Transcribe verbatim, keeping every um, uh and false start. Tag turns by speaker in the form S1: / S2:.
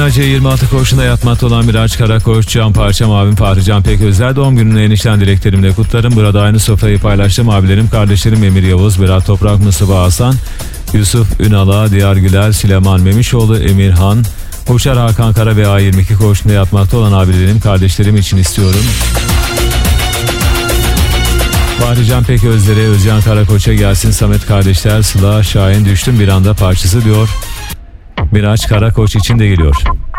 S1: C yirmi altı koğuşunda yatmakta olan Miraç Karakoç, Can Parçam abim Fahri Can Peközler doğum gününü enişten dileklerimle kutlarım. Burada aynı sofrayı paylaştım. Abilerim, kardeşlerim Emir Yavuz, Berat Toprak, Mustafa Hasan, Yusuf Ünal'a, Diyar Güler, Süleyman Memişoğlu, Emirhan, Uçar Hakan Kara ve A yirmi iki koğuşunda yatmakta olan abilerim, kardeşlerim için istiyorum. Fahri Can Peközler'e, Özcan Karakoç'a gelsin Samet kardeşler, Sıla Şahin düştüm bir anda parçası diyor. Miraç Karakoç için de geliyor.